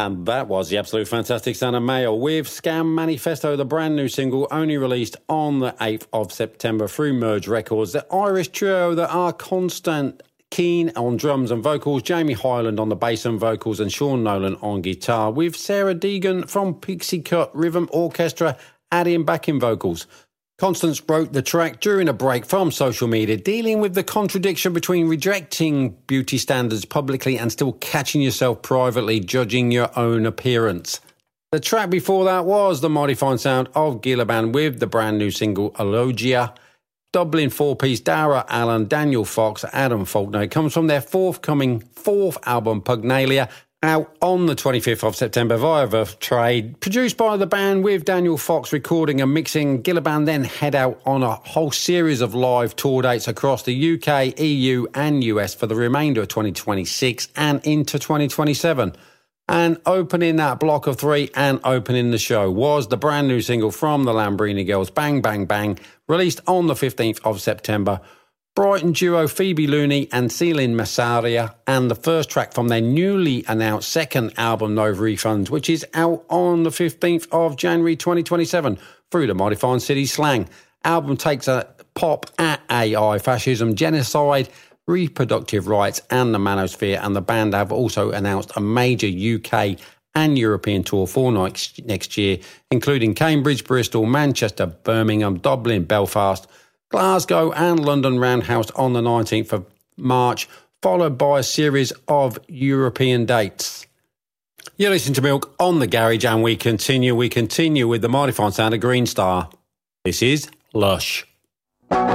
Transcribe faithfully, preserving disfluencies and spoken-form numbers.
And that was the absolute fantastic Sound of Mail with Scam Manifesto, the brand new single only released on the eighth of September through Merge Records. The Irish trio that are Constant Keane on drums and vocals, Jamie Hyland on the bass and vocals, and Sean Nolan on guitar, with Sarah Deegan from Pixie Cut Rhythm Orchestra adding backing vocals. Constance wrote the track during a break from social media, dealing with the contradiction between rejecting beauty standards publicly and still catching yourself privately judging your own appearance. The track before that was the mighty fine sound of Gilliban with the brand new single Elogia. Dublin four-piece Dara Allen, Daniel Fox, Adam Faulkner. It comes from their forthcoming fourth album, Pugnalia, out on the twenty-fifth of September via Verve Trade. Produced by the band with Daniel Fox recording and mixing, Gilliban then head out on a whole series of live tour dates across the U K, E U and U S for the remainder of twenty twenty-six and into twenty twenty-seven. And opening that block of three and opening the show was the brand new single from the Lambrini Girls, Bang Bang Bang, released on the fifteenth of September. Brighton duo Phoebe Looney and Celine Massaria, and the first track from their newly announced second album, No Refunds, which is out on the fifteenth of January twenty twenty-seven through the Mighty Fine City Slang. Album takes a pop at A I, fascism, genocide, reproductive rights and the manosphere, and the band have also announced a major U K and European tour for next, next year, including Cambridge, Bristol, Manchester, Birmingham, Dublin, Belfast, Glasgow and London Roundhouse on the nineteenth of March, followed by a series of European dates. You're listening to Milk on the Garage, and we continue, we continue with the mighty fine sound of Green Star. This is Lush.